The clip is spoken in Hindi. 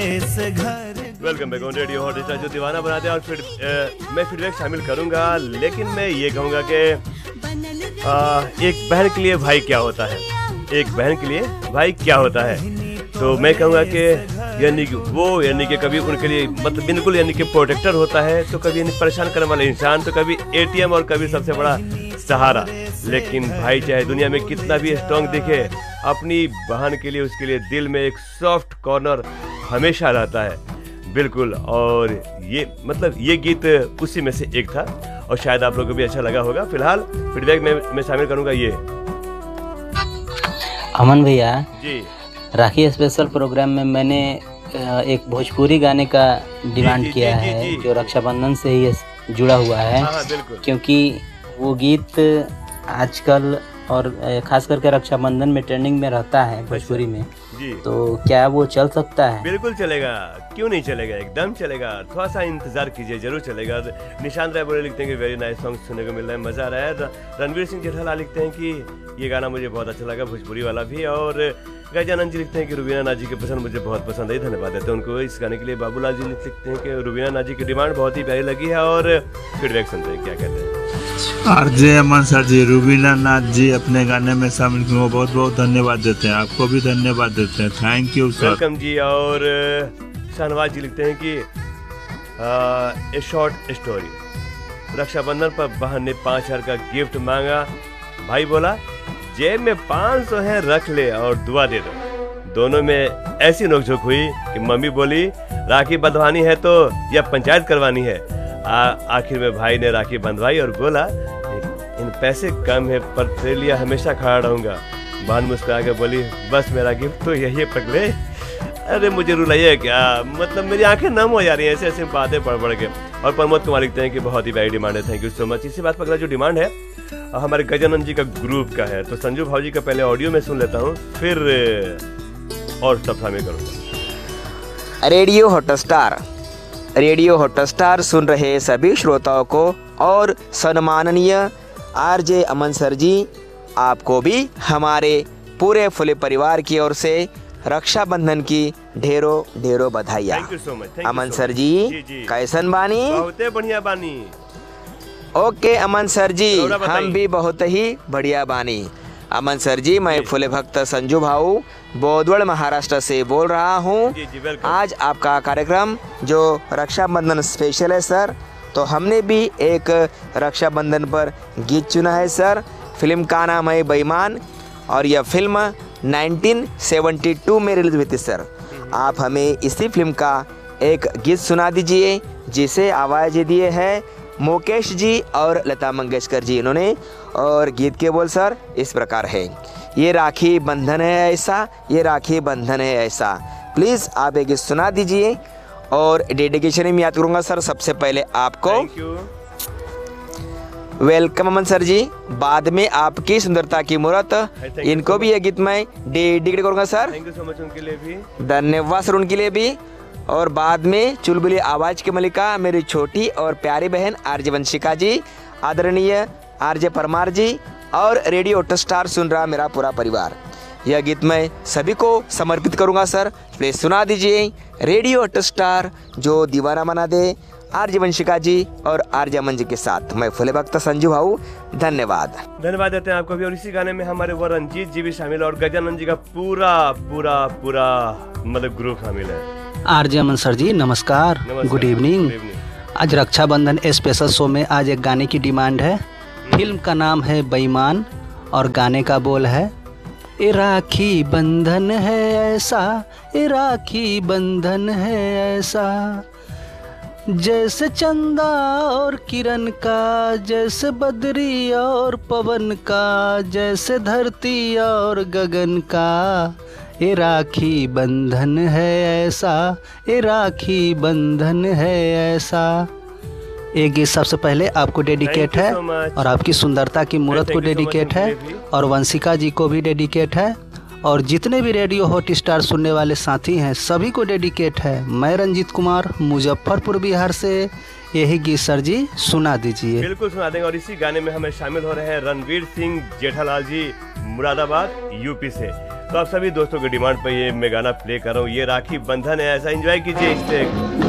Welcome back on radio hot star जो दीवाना बनाते हैं। और फिर मैं फीडबैक शामिल करूंगा, लेकिन मैं ये कहूंगा कि एक बहन के लिए भाई क्या होता है, एक बहन के लिए भाई क्या होता है। तो मैं कहूँगा कि यानी कि कभी उनके लिए मतलब बिल्कुल यानी कि प्रोटेक्टर होता है, तो कभी यानी परेशान करने वाला इंसान, तो कभी एटीएम और कभी सबसे बड़ा सहारा। लेकिन भाई चाहे दुनिया में कितना भी स्ट्रॉन्ग दिखे, अपनी बहन के लिए उसके लिए दिल में एक सॉफ्ट कॉर्नर हमेशा रहता है। बिल्कुल। और ये मतलब ये गीत उसी में से एक था और शायद आप लोगों को भी अच्छा लगा होगा। फिलहाल फीडबैक में मैं शामिल करूँगा ये। अमन भैया जी, राखी स्पेशल प्रोग्राम में मैंने एक भोजपुरी गाने का डिमांड किया है जो रक्षाबंधन से ही जुड़ा हुआ है। बिल्कुल। क्योंकि वो गीत आजकल और खास करके रक्षाबंधन में ट्रेंडिंग में रहता है भोजपुरी में जी। तो क्या वो चल सकता है? बिल्कुल चलेगा, क्यों नहीं चलेगा, एकदम चलेगा। थोड़ा सा इंतजार कीजिए, जरूर चलेगा। निशांत राय बोले लिखते हैं कि वेरी नाइस सॉन्ग सुनने को मिल रहा है, मजा आ रहा है। रणवीर सिंह जेठालाल लिखते हैं कि ये गाना मुझे बहुत अच्छा लगा, भोजपुरी वाला भी। और गजानंद जी लिखते हैं कि रुबीना नाजी की पसंद मुझे बहुत पसंद है, धन्यवाद देते हैं उनको इस गाने के लिए। बाबूलाल जी लिखते हैं कि रुबीना नाजी की डिमांड बहुत ही प्यारी लगी है। और फीडबैक सुनते हैं क्या कहते हैं। आरजे अमन सर जी, रुबीना नाथ जी अपने गाने में शामिल किए, बहुत बहुत धन्यवाद देते हैं, आपको भी धन्यवाद देते हैं, थैंक यू सर। वेलकम जी। और शाहनवाज जी लिखते हैं कि ए शॉर्ट स्टोरी, रक्षाबंधन पर बहन ने 5000 का गिफ्ट मांगा, भाई बोला जेब में 500 है रख ले और दुआ दे दो। दोनों में ऐसी नोकझोंक हुई कि मम्मी बोली राखी बंधवानी है तो या पंचायत करवानी है। आखिर में भाई ने राखी बंधवाई और बोला इन पैसे कम है पर तेरे लिए हमेशा खड़ा रहूंगा। बहन मुस्कुरा के बोली बस मेरा गिफ्ट तो यही पकड़े। अरे मुझे रुलाइए क्या, मतलब मेरी आंखें नम हो जा रही हैं ऐसे ऐसे बातें पढ़ के। और प्रमोद कुमार लिखते हैं कि बहुत ही प्यारी डिमांड है, थैंक यू सो मच। इसी बात पर अगला जो डिमांड है हमारे गजानंद जी का ग्रुप का है, तो संजू भाव जी का पहले ऑडियो में सुन लेता हूँ, फिर और सब शामिल करूँगा। रेडियो हॉटस्टार सुन रहे सभी श्रोताओं को और सम्माननीय आरजे अमन सर जी, आपको भी हमारे पूरे फुले परिवार की ओर से रक्षाबंधन की ढेरों ढेरों बधाइयाँ। अमन सर जी कैसन बानी? बहुत बढ़िया बानी। ओके अमन सर जी, हम भी बहुत ही बढ़िया बानी। अमन सर जी, मैं फुले भक्त संजू भाऊ बोदवड़ महाराष्ट्र से बोल रहा हूँ। आज आपका कार्यक्रम जो रक्षाबंधन स्पेशल है सर, तो हमने भी एक रक्षाबंधन पर गीत चुना है सर। फिल्म का नाम है बेईमान और यह फिल्म 1972 में रिलीज हुई थी सर। आप हमें इसी फिल्म का एक गीत सुना दीजिए जिसे आवाज़ दिए है मुकेश जी और लता मंगेशकर जी इन्होंने। और गीत के बोल सर इस प्रकार है, ये राखी बंधन है ऐसा, ये राखी बंधन है ऐसा। प्लीज़ आप एक गीत सुना दीजिए और डेडिकेशन में याद करूँगा सर सबसे पहले आपको। वेलकम अमन सर जी, बाद में आपकी सुंदरता की मूर्त इनको भी ये गीत मैं डेडिकेट करूँगा sir. Thank you so much उनके लिए भी, धन्यवाद सर उनके लिए भी। और बाद में चुलबुली आवाज़ की मलिका मेरी छोटी और प्यारी बहन आरजे वंशिका जी, आदरणीय आरजे परमार जी और रेडियो हॉटस्टार सुन रहा मेरा पूरा परिवार, यह गीत मैं सभी को समर्पित करूंगा सर। प्लीज सुना दीजिए रेडियो हॉटस्टार जो दीवाना बना दे, आरजे वंशिका जी और आरजे अमन जी के साथ मैं फुले भक्त संजू भाऊ। धन्यवाद देते हैं आपको भी। और इसी गाने में हमारे वो रंजीत जी भी शामिल और गजानंद जी का पूरा पूरा पूरा मतलब ग्रुप शामिल है। आरजे अमन सर जी नमस्कार, गुड इवनिंग। आज रक्षाबंधन स्पेशल शो में आज एक गाने की डिमांड है। फिल्म का नाम है बेईमान और गाने का बोल है ए राखी बंधन है ऐसा, ए राखी बंधन है ऐसा, जैसे चंदा और किरण का, जैसे बदरी और पवन का, जैसे धरती और गगन का, ए राखी बंधन है ऐसा, ए राखी बंधन है ऐसा। ये गीत सबसे पहले आपको डेडिकेट है और आपकी सुंदरता की मूर्त को डेडिकेट है और वंशिका जी को भी डेडिकेट है और जितने भी रेडियो हॉट स्टार सुनने वाले साथी हैं सभी को डेडिकेट है। मैं रंजीत कुमार मुजफ्फरपुर बिहार से यही गीत सर जी सुना दीजिए। बिल्कुल सुना देंगे। और इसी गाने में हमें शामिल हो रहे हैं रणवीर सिंह जेठालाल जी मुरादाबाद यूपी से। तो आप सभी दोस्तों की डिमांड पे ये मैं गाना प्ले कर रहा हूँ। ये राखी बंधन है, ऐसा एंजॉय कीजिए इस पे।